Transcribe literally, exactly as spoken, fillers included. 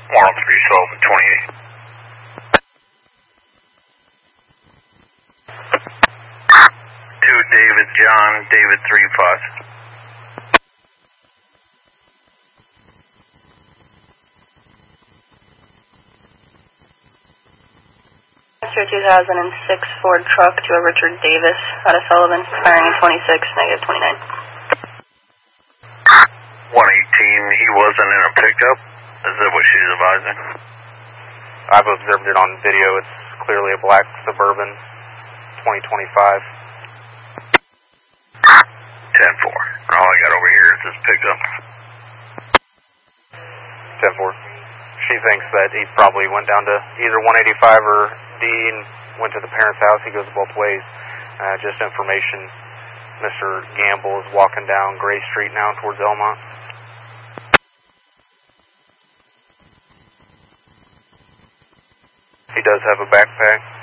one oh three Sullivan twenty-eight. two David John, David three five. two thousand six Ford truck to a Richard Davis out of Sullivan, firing in twenty-six, negative twenty-nine. one eighteen, he wasn't in a pickup. Is that what she's advising? I've observed it on video. It's clearly a black Suburban, twenty twenty-five. ten four. All I got over here is this pickup. ten four. She thinks that he probably went down to either one eighty-five or D and went to the parents' house. He goes both ways. Uh, just information. Mister Gamble is walking down Gray Street now towards Elmont. He does have a backpack.